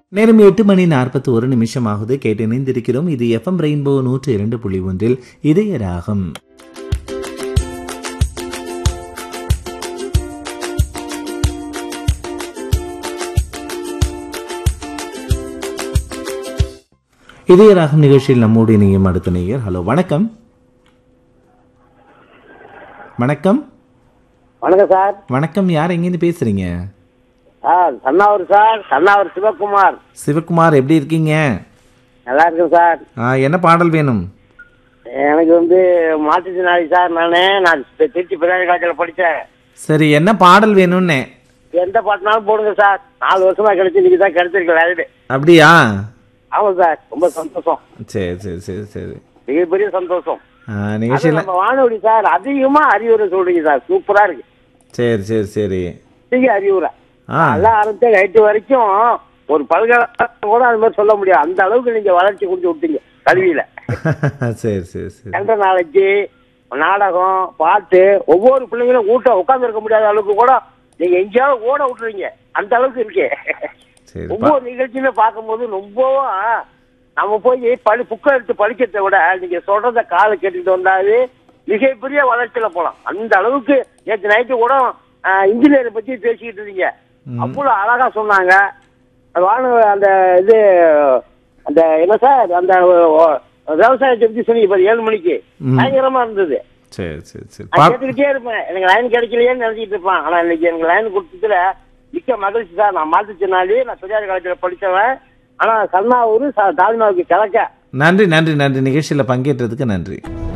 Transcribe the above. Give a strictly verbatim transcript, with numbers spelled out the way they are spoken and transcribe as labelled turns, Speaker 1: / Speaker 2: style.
Speaker 1: நேரம் எட்டு மணி நாற்பத்தி ஒரு நிமிஷம் ஆகுது. கேட்டு இணைந்திருக்கிறோம். இது எஃப்எம் ரெயின்போ நூற்று இரண்டு புள்ளி ஒன்றில் இதய ராகம். இதய ராகம் நிகழ்ச்சியில் நம்மோடு இணையும் அடுத்த நேயர். ஹலோ, வணக்கம். வணக்கம்
Speaker 2: வணக்கம் சார்.
Speaker 1: வணக்கம். யார் எங்கேருந்து பேசுறீங்க?
Speaker 2: Sir Sannavur sir. சன்னாவூர் சிவகுமார்.
Speaker 1: சிவகுமார், எப்படி இருக்கீங்க?
Speaker 2: நல்லா இருக்கேன் சார்.
Speaker 1: ஆ, என்ன பாடல் வேணும்?
Speaker 2: எனக்கு வந்து மாற்றுத்திறனாளி சார். நானு நான் திருச்சி பெரியார் காலேஜில் படித்தேன்.
Speaker 1: சரி, என்ன பாடல் வேணும்னு?
Speaker 2: எந்த பாட்டுனாலும் போடுங்க சார். நாலு வருஷமா கிடைச்சி இன்னைக்கு தான் கிடைச்சிருக்கு லைடு.
Speaker 1: அப்படியா?
Speaker 2: ஆமாம் சார், ரொம்ப சந்தோஷம்.
Speaker 1: சரி சரி சரி சரி
Speaker 2: மிகப்பெரிய சந்தோஷம்.
Speaker 1: நிகழ்ச்சியில்
Speaker 2: நம்ம வானொலி சார் அதிகமா அறிவுரை சொல்றீங்க சார். சூப்பரா இருக்கு.
Speaker 1: சரி சரி சரி
Speaker 2: அதிக அறிவுரை
Speaker 1: ஆ
Speaker 2: நல்லா ஆரம்பிச்ச நைட்டு வரைக்கும் ஒரு பல்கலைக்கழகம் கூட அது மாதிரி சொல்ல முடியாது. அந்த அளவுக்கு நீங்க வளர்ச்சி கொடுத்து விட்டீங்க கல்வியில.
Speaker 1: சரி சரி சரி
Speaker 2: கண்ட நாளைக்கு நாடகம் பாட்டு ஒவ்வொரு பிள்ளைங்களும் ஊட்ட உட்கார்ந்து இருக்க முடியாத அளவுக்கு கூட நீங்க எங்கேயாவது ஓட விட்டுறீங்க. அந்த அளவுக்கு இருக்கு.
Speaker 1: சரி
Speaker 2: ஒவ்வொரு நிகழ்ச்சியுமே பார்க்கும்போது ரொம்பவும் நம்ம போய் படி புக்கை எடுத்து படிக்கிறத விட நீங்க சொல்றத காதை கேட்டுட்டு வந்தாது மிகப்பெரிய வளர்ச்சியில போலாம். அந்த அளவுக்கு நேற்று நைட்டு கூட இன்ஜினியரை பத்தி பேசிக்கிட்டு இருந்தீங்க. அவ்வளவு அழகா சொன்னாங்க. வான அந்த இது அந்த என்ன சார் அந்த விவசாயத்தை பத்தி சொன்னீங்க பாரு ஏழு மணிக்கு பயங்கரமா இருந்தது.
Speaker 1: சரி சரி சரி
Speaker 2: கேட்டுக்கிட்டே இருப்பேன். எனக்கு லைன் கிடைக்கலையேன்னு நினைச்சிட்டு இருப்பேன். ஆனா இன்னைக்கு எனக்கு லைன் கொடுத்ததுல மிக்க மகிழ்ச்சி சார். நான் மாற்றுத்திறனாளி. நான் பெரியார் காலேஜில் படித்தவன். ஆனா சன்னாவூர் தாழ்மாவுக்கு கிழக்க.
Speaker 1: நன்றி நன்றி நன்றி நிகழ்ச்சியில பங்கேற்றதுக்கு நன்றி.